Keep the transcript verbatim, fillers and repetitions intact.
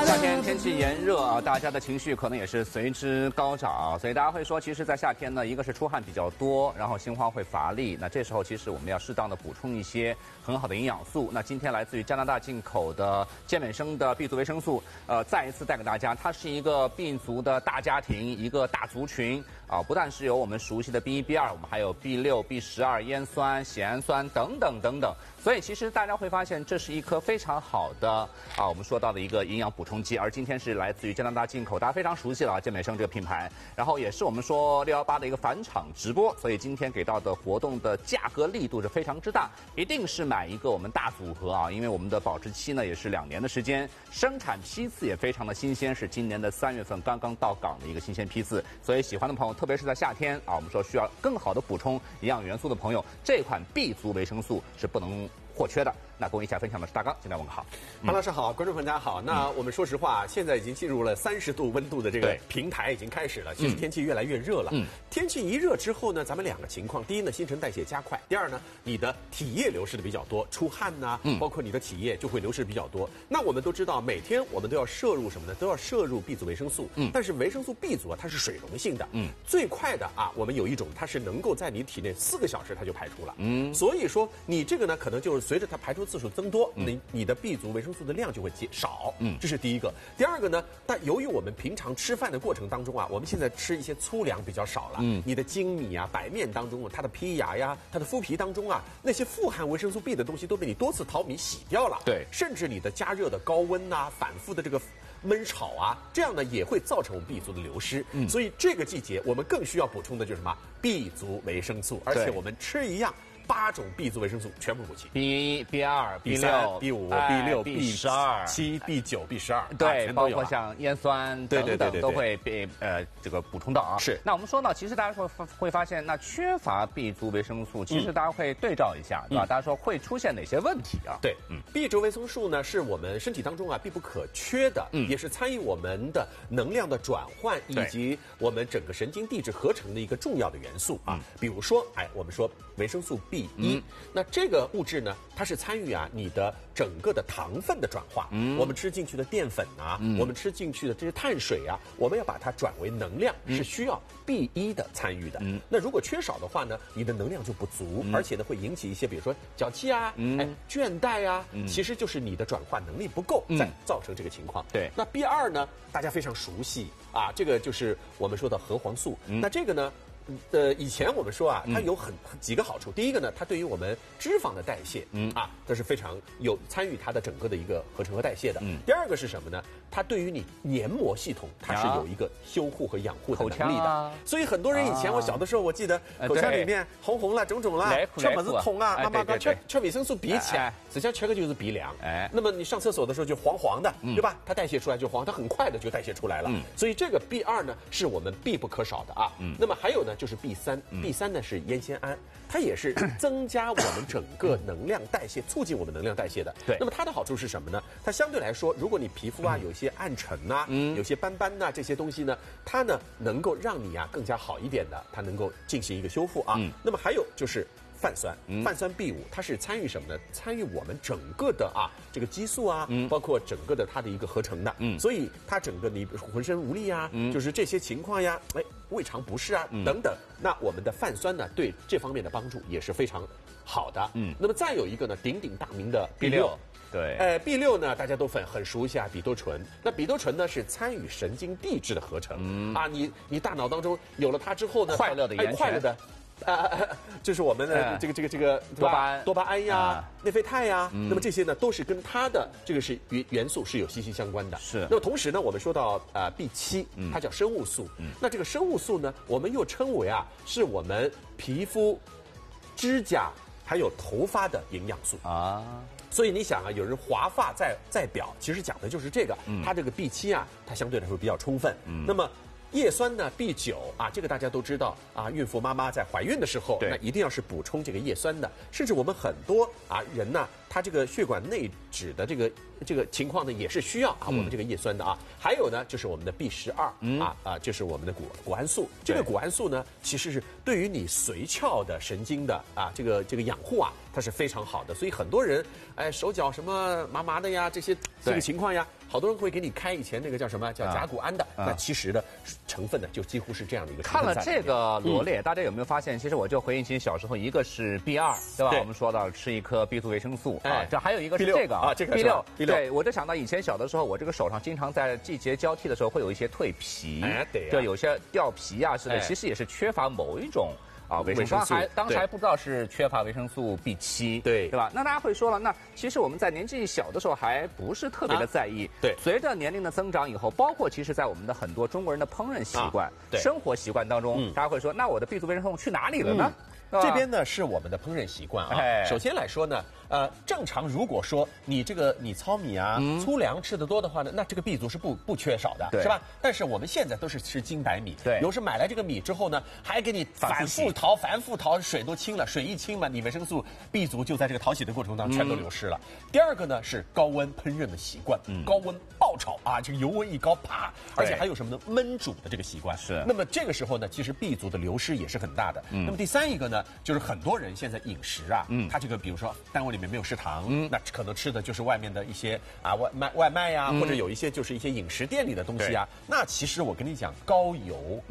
夏天天气炎热啊，大家的情绪可能也是随之高涨，所以大家会说，其实，在夏天呢，一个是出汗比较多，然后心慌会乏力，那这时候其实我们要适当的补充一些很好的营养素。那今天来自于加拿大进口的健美生的 B 族维生素，呃，再一次带给大家，它是一个 B 族的大家庭，一个大族群啊，不但是有我们熟悉的 B 一、B 二，我们还有 B 六、B 十二、烟酸、酰氨酸等等等等。所以其实大家会发现，这是一颗非常好的啊，我们说到的一个营养补充剂。而今天是来自于加拿大进口，大家非常熟悉了健美生这个品牌，然后也是我们说六一八的一个返场直播，所以今天给到的活动的价格力度是非常之大，一定是买一个我们大组合啊，因为我们的保质期呢也是两年的时间，生产批次也非常的新鲜，是今年的三月份刚刚到港的一个新鲜批次，所以喜欢的朋友，特别是在夏天啊，我们说需要更好的补充营养元素的朋友，这款 B 族维生素是不能或缺的。那跟我一起来分享的是大刚，进来问个好。 潘老师好，观众朋友大家好。那我们说实话，现在已经进入了三十度温度的这个平台已经开始了，其实天气越来越热了。嗯，天气一热之后呢，咱们两个情况，第一呢，新陈代谢加快；第二呢，你的体液流失的比较多，出汗呐、啊，嗯，包括你的体液就会流失比较多。那我们都知道，每天我们都要摄入什么呢？都要摄入 B 族维生素。嗯，但是维生素 B 族啊，它是水溶性的。嗯，最快的啊，我们有一种它是能够在你体内四个小时它就排出了。嗯，所以说你这个呢，可能就是随着它排出次数增多，你、嗯、你的 B 族维生素的量就会减少。嗯，这是第一个。第二个呢，但由于我们平常吃饭的过程当中啊，我们现在吃一些粗粮比较少了。嗯，你的精米啊、白面当中，它的胚芽呀、它的麸皮当中啊，那些富含维生素 B 的东西都被你多次淘米洗掉了。对，甚至你的加热的高温呐、啊、反复的这个焖炒啊，这样呢也会造成我们 B 族的流失。嗯，所以这个季节我们更需要补充的就是什么 B 族维生素，而且我们吃一样。八种 B 族维生素全部补齐 ，B 一、B 二、B 六、 B 五、B 六、B 十二、 七、B 九、B 十二， 对，包括像烟酸等等都会被呃这个补充到啊。 是。 那我们说呢，其实大家会会发现，那缺乏 B 族维生素，其实大家会对照一下，对吧？大家说会出现哪些问题啊？ 对，嗯 ，B 族维生素呢是我们身体当中啊必不可缺的，嗯，也是参与我们的能量的转换以及我们整个神经递质合成的一个重要的元素啊。比如说，哎，我们说维生素 B 一，那这个物质呢，它是参与啊你的整个的糖分的转化。嗯，我们吃进去的淀粉啊，嗯、我们吃进去的这些碳水啊，我们要把它转为能量，嗯、是需要 B 一的参与的。嗯，那如果缺少的话呢，你的能量就不足，嗯、而且呢会引起一些比如说脚气啊、嗯、哎倦怠啊，嗯、其实就是你的转化能力不够，再造成这个情况。对，那 B 二呢，大家非常熟悉啊，这个就是我们说的核黄素。嗯、那这个呢？呃，以前我们说啊，它有很几个好处。第一个呢，它对于我们脂肪的代谢，嗯啊，它是非常有参与它的整个的一个合成和代谢的。嗯。第二个是什么呢？它对于你黏膜系统，它是有一个修护和养护的能力的。啊、所以很多人以前我小的时候，我记得口腔里面红红了、肿肿了，吃么子痛啊，妈妈刚吃吃维生素 B 起来，直接吃个就是鼻梁。哎。那么你上厕所的时候就黄黄的，对吧？它代谢出来就黄，它很快的就代谢出来了。嗯。所以这个 B 二呢，是我们必不可少的啊。嗯。那么还有呢？就是 B 三、嗯、，B 三呢是烟酰胺，它也是增加我们整个能量代谢，促进我们能量代谢的。对，那么它的好处是什么呢？它相对来说，如果你皮肤啊有些暗沉呐、啊，嗯、有些斑斑呐、啊、这些东西呢，它呢能够让你啊更加好一点的，它能够进行一个修复啊。嗯、那么还有就是泛酸，嗯、泛酸 B 五，它是参与什么呢？参与我们整个的啊这个激素啊，嗯、包括整个的它的一个合成的。嗯，所以它整个你浑身无力啊，嗯、就是这些情况呀，哎。胃肠不适啊，嗯、等等，那我们的泛酸呢，对这方面的帮助也是非常好的。嗯，那么再有一个呢，鼎鼎大名的 B 六，对，呃 ，B 六呢，大家都很很熟悉啊，吡哚醇。那吡哚醇呢，是参与神经递质的合成。嗯啊，你你大脑当中有了它之后呢， 快乐的源泉， 快乐的。啊，就是我们的这个这个这个多巴胺、 多巴胺呀、内啡肽呀，那么这些呢都是跟它的这个是元元素是有息息相关的。是。那么同时呢，我们说到呃 B 七，它叫生物素。那这个生物素呢，我们又称为啊，是我们皮肤、指甲还有头发的营养素啊。所以你想啊，有人华发在在表，其实讲的就是这个。它这个 B 七啊，它相对来说比较充分。那么叶酸呢 B 九啊，这个大家都知道啊，孕妇妈妈在怀孕的时候，那一定要是补充这个叶酸的。甚至我们很多啊人呢，他这个血管内脂的这个这个情况呢，也是需要啊我们这个叶酸的啊。还有呢，就是我们的 B 十二、嗯、啊啊，就是我们的谷谷氨素。这个谷氨素呢，其实是对于你髓鞘的神经的啊这个这个养护啊，它是非常好的。所以很多人哎手脚什么麻麻的呀，这些这个情况呀。 好多人会给你开以前那个叫什么叫甲钴胺的，那其实呢成分呢就几乎是这样的一个成分。 看了这个罗列，大家有没有发现？其实我就回忆起小时候，一个是 B 二，对吧？我们说到吃一颗 B 族维生素啊，这还有一个是这个啊，这个 B 六 B 六。 对，我就想到以前小的时候，我这个手上经常在季节交替的时候会有一些蜕皮， 哎，对， 就有些掉皮啊之类，其实也是缺乏某一种。啊，维生素还当时还不知道是缺乏维生素 B 七， 对对吧？那大家会说了，那其实我们在年纪小的时候还不是特别的在意， 啊、对。 随着年龄的增长以后，包括其实在我们的很多中国人的烹饪习惯、啊、对生活习惯当中，嗯、大家会说，那我的 B 族维生素去哪里了呢？嗯这边呢是我们的烹饪习惯啊。哎、首先来说呢，呃，正常如果说你这个你糙米啊、嗯、粗粮吃的多的话呢，那这个 B 族是不不缺少的，是吧？但是我们现在都是吃精白米， 对， 有时买来这个米之后呢，还给你反复淘、反复淘，水都清了，水一清嘛，你维生素 B 族就在这个淘洗的过程当中全都流失了。嗯、第二个呢是高温烹饪的习惯，嗯、高温爆炒啊，这个油温一高，啪，而且还有什么呢？焖煮的这个习惯是。 那么这个时候呢，其实 B 族的流失也是很大的。嗯、那么第三一个呢？就是很多人现在饮食啊，嗯，他这个比如说单位里面没有食堂，嗯，那可能吃的就是外面的一些啊外卖外卖呀、啊，嗯、或者有一些就是一些饮食店里的东西啊。那其实我跟你讲，高油、